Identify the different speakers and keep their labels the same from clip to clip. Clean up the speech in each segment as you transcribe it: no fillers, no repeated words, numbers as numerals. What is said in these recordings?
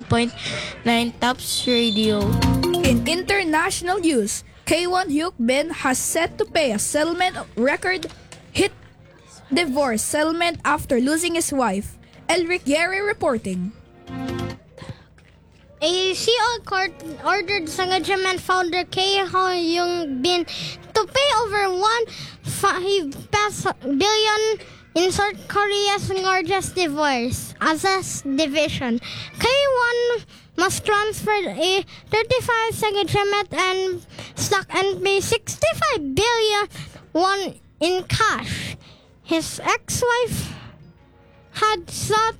Speaker 1: 107.9 Tops Radio.
Speaker 2: In international news, K1 Hyuk Bin has set to pay a settlement record hit divorce settlement after losing his wife. Elric Yeri reporting.
Speaker 3: A Seoul court ordered Sangajament founder K. Hyung Bin to pay over 1.5 billion in South Korea's largest divorce as division. K1 must transfer a 35 Sangajament and stock and pay 65 billion won in cash. His ex-wife had sought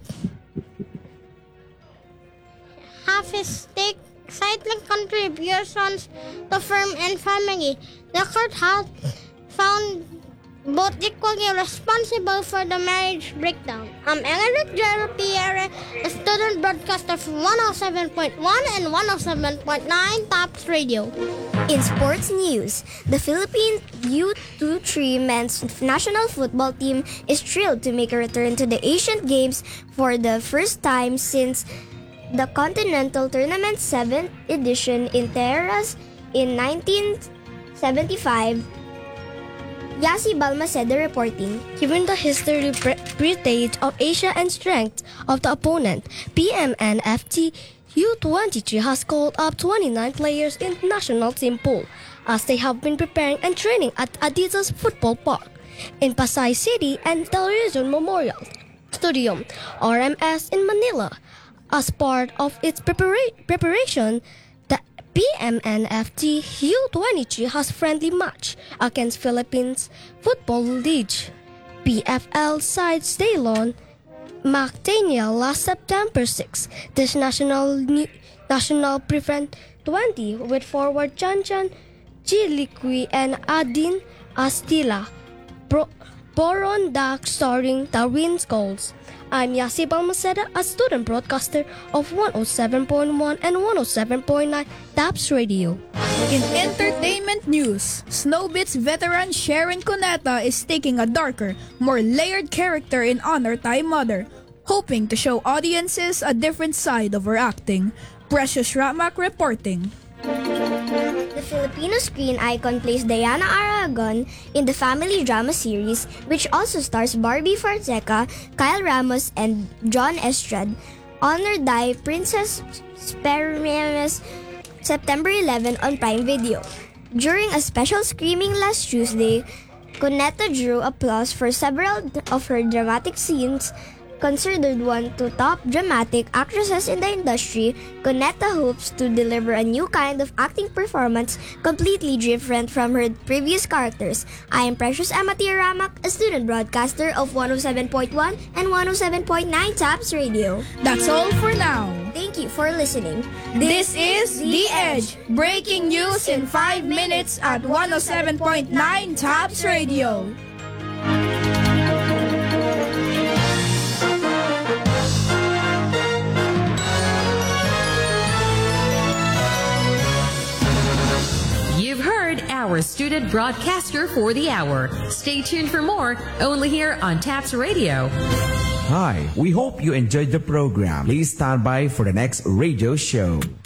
Speaker 3: half his stake, citing contributions to firm and family. The court had found both equally responsible for the marriage breakdown. I'm Elric Jero Pierre, a student broadcaster from 107.1 and 107.9 Tops Radio.
Speaker 4: In sports news, the Philippine U23 men's national football team is thrilled to make a return to the Asian Games for the first time since the Continental Tournament 7th edition in Terras in 1975. Yasi Balmaceda reporting.
Speaker 5: Given the history breadth of Asia and strength of the opponent, PMNFT U23 has called up 29 players in the national team pool as they have been preparing and training at Adidas Football Park in Pasay City and Television Memorial Stadium, RMS in Manila. As part of its preparation, the PMNFT U23 has friendly match against Philippines Football League PFL side Ceylon Mactania last September 6. This national prevent 20 with forward Chanchan Chiliqui and Adin Astila Borondak starring Darwin's goals. I'm Yasi Balmaceda, a student broadcaster of 107.1 and 107.9 Tops Radio.
Speaker 2: In entertainment news, Snowbits veteran Sharon Cuneta is taking a darker, more layered character in Honor Thy Mother, hoping to show audiences a different side of her acting. Precious Ramak reporting.
Speaker 4: The Filipino screen icon plays Diana Aragon in the family drama series, which also stars Barbie Fonseca, Kyle Ramos, and John Estrad. Honor Thy Princess premieres September 11 on Prime Video. During a special screening last Tuesday, Cuneta drew applause for several of her dramatic scenes. Considered one of the top dramatic actresses in the industry, Cuneta hopes to deliver a new kind of acting performance completely different from her previous characters. I am Precious Amati Ramak, a student broadcaster of 107.1 and 107.9 Tops Radio.
Speaker 2: That's all for now.
Speaker 4: Thank you for listening.
Speaker 2: This is The Edge, breaking news in 5 minutes at 107.9 Tops Radio.
Speaker 6: You've heard our student broadcaster for the hour. Stay tuned for more, only here on Tops Radio.
Speaker 7: Hi, we hope you enjoyed the program. Please stand by for the next radio show.